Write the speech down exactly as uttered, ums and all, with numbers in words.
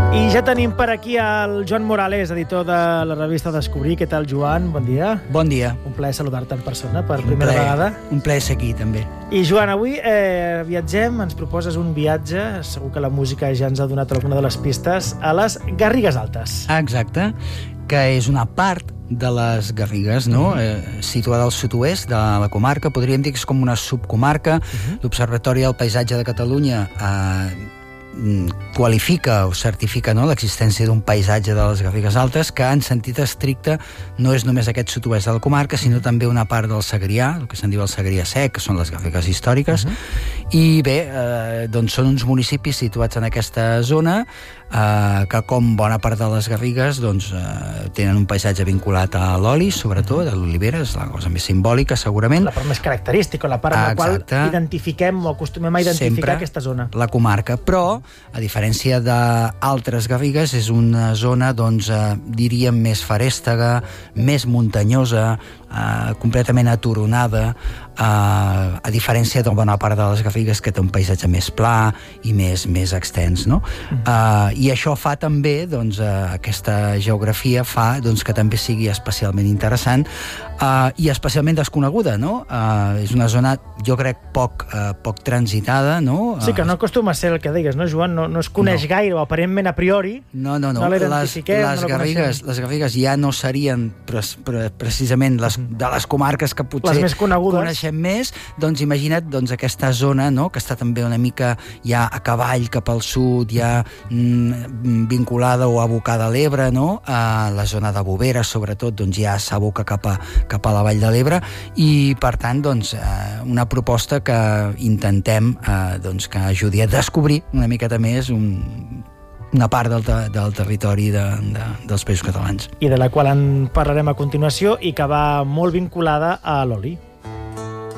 I ja tenim per aquí el Joan Morales, editor de la revista Descobrir. Què tal, Joan? Bon dia. Bon dia. Un plaer saludar-te en persona per primera vegada. Un plaer ser aquí, també. I, Joan, avui eh, viatgem, ens proposes un viatge, segur que la música ja ens ha donat alguna de les pistes, a les Garrigues Altes. Exacte, que és una part de les Garrigues, no? Mm -hmm. eh, situada al sud-oest de la comarca. Podríem dir que és com una subcomarca. Mm -hmm. L'Observatori del Paisatge de Catalunya eh, qualifica o certifica, no, l'existència d'un paisatge de les Garrigues Altes que en sentit estricte no és només aquest sud-oest de la comarca, sinó també una part del Segrià, el que se'n diu el Segrià Sec, que són les Garrigues històriques. Uh-huh. I bé, eh, doncs són uns municipis situats en aquesta zona eh, que, com bona part de les Garrigues, doncs, eh, tenen un paisatge vinculat a l'oli, sobretot, a l'olivera, és la cosa més simbòlica, segurament. La part més característica, la part en la qual identifiquem o acostumem a identificar sempre aquesta zona. La comarca, però a diferència d'altres Garrigues, és una zona, doncs, eh, diríem, més farèstega, més muntanyosa, eh, completament aturonada, eh, a diferència de bona part de les Garrigues, que té un paisatge més pla i més, més extens, no? Mm. Eh, I això fa també, doncs, eh, aquesta geografia fa, doncs, que també sigui especialment interessant eh, i especialment desconeguda, no? Eh, és una zona, jo crec, poc, eh, poc transitada, no? Sí, que no acostuma a ser el que digues, no, Joan? No, no es coneix no. gaire, o aparentment a priori. No, no, no. No les, l'identifiquem, les, no la Garrigues, les Garrigues ja no serien pre pre precisament les, de les comarques que potser les més conegudes. Coneixem més. Doncs imagina't, doncs, aquesta zona, no?, que està també una mica ja a cavall cap al sud, ja mm, vinculada o abocada a l'Ebre, no? A la zona de Bovera, sobretot, doncs ja s'aboca cap, a, cap a la Vall de l'Ebre, i per tant, doncs, eh, una proposta que intentem eh, doncs, que ajudi a descobrir una miqueta més un, una part del, te, del territori de, de, dels Països Catalans. I de la qual en parlarem a continuació i que va molt vinculada a l'oli.